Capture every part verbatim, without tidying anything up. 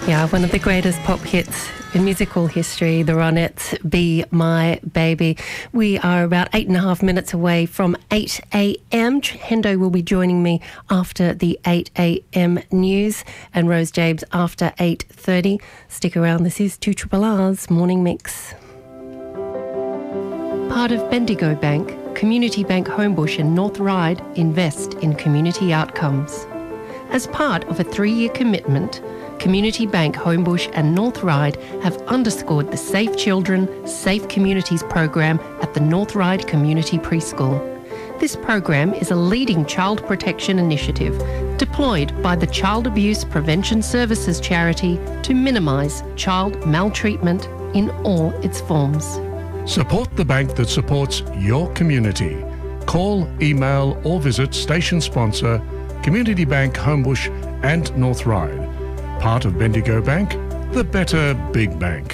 Yeah, one of the greatest pop hits in musical history, the Ronettes, Be My Baby. We are about eight and a half minutes away from eight a.m. Hendo will be joining me after the eight a.m. news and Rose Jabes after eight thirty. Stick around, this is two R R R's Morning Mix. Part of Bendigo Bank, Community Bank Homebush and North Ryde invest in community outcomes. As part of a three-year commitment, Community Bank Homebush and North Ryde have underscored the Safe Children, Safe Communities program at the North Ryde Community Preschool. This program is a leading child protection initiative deployed by the Child Abuse Prevention Services charity to minimise child maltreatment in all its forms. Support the bank that supports your community. Call, email or visit station sponsor Community Bank Homebush and North Ryde. Part of Bendigo Bank, the better big bank.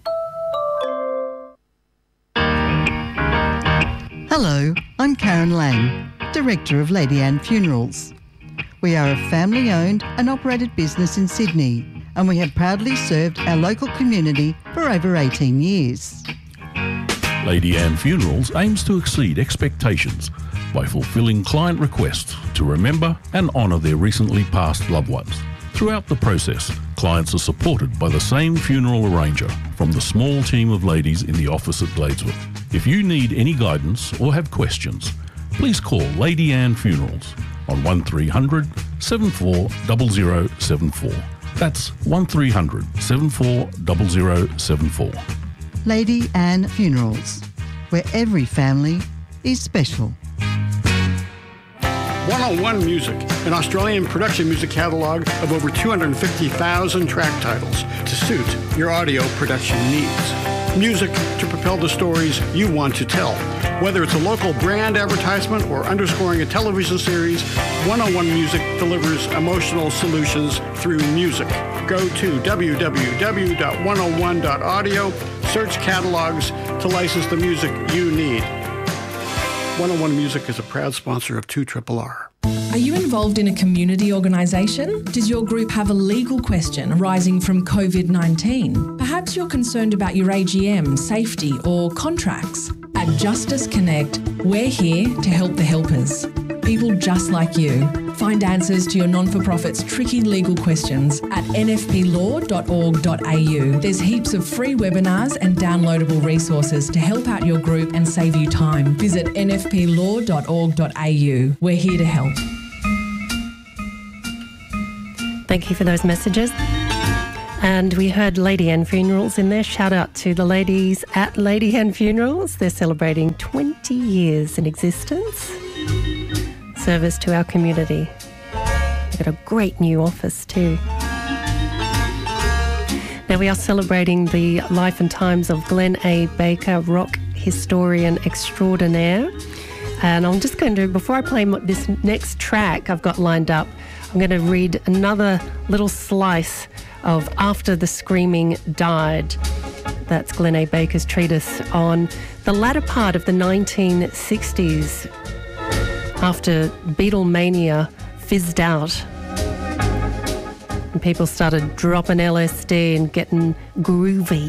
Hello, I'm Karen Lang, Director of Lady Anne Funerals. We are a family-owned and operated business in Sydney, and we have proudly served our local community for over eighteen years. Lady Anne Funerals aims to exceed expectations by fulfilling client requests to remember and honour their recently passed loved ones. Throughout the process, clients are supported by the same funeral arranger from the small team of ladies in the office at Gladesworth. If you need any guidance or have questions, please call Lady Anne Funerals on one three hundred, seven four zero zero seven four. That's one three hundred, seven four zero zero seven four. Lady Anne Funerals, where every family is special. one oh one Music, an Australian production music catalogue of over two hundred fifty thousand track titles to suit your audio production needs. Music to propel the stories you want to tell. Whether it's a local brand advertisement or underscoring a television series, one oh one Music delivers emotional solutions through music. Go to w w w dot one oh one dot audio, search catalogs to license the music you need. one oh one Music is a proud sponsor of two R R R. Are you involved in a community organisation? Does your group have a legal question arising from covid nineteen? Perhaps you're concerned about your A G M, safety or contracts. At Justice Connect, we're here to help the helpers. People just like you. Find answers to your non-for-profit's tricky legal questions at n f p law dot org dot a u. There's heaps of free webinars and downloadable resources to help out your group and save you time. Visit n f p law dot org dot a u. We're here to help. Thank you for those messages. And we heard Lady Anne Funerals in there. Shout out to the ladies at Lady Anne Funerals. They're celebrating twenty years in existence. Service to our community. They've got a great new office too. Now we are celebrating the life and times of Glenn A. Baker, rock historian extraordinaire. And I'm just going to, before I play this next track I've got lined up, I'm going to read another little slice of After the Screaming Died. That's Glenn A. Baker's treatise on the latter part of the nineteen sixties, after Beatlemania fizzed out and people started dropping L S D and getting groovy.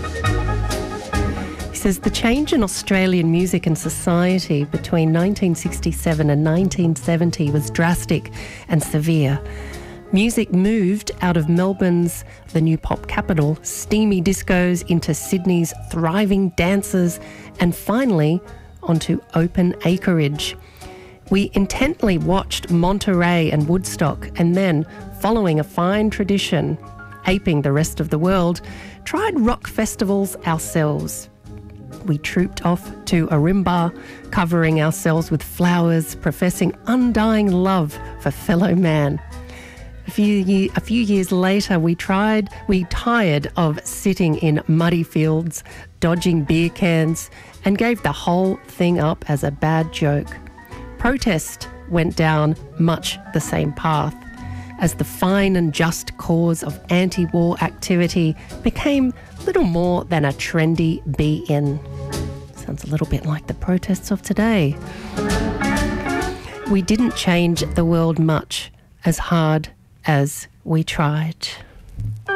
He says the change in Australian music and society between nineteen sixty-seven and nineteen seventy was drastic and severe. Music moved out of Melbourne's, the new pop capital, steamy discos into Sydney's thriving dancers and finally onto open acreage. We intently watched Monterey and Woodstock and then, following a fine tradition, aping the rest of the world, tried rock festivals ourselves. We trooped off to Ourimbah, covering ourselves with flowers, professing undying love for fellow man. A few, ye- a few years later, we tried, we tired of sitting in muddy fields, dodging beer cans, and gave the whole thing up as a bad joke. Protest went down much the same path, as the fine and just cause of anti-war activity became little more than a trendy be-in. Sounds a little bit like the protests of today. We didn't change the world much, as hard as we tried.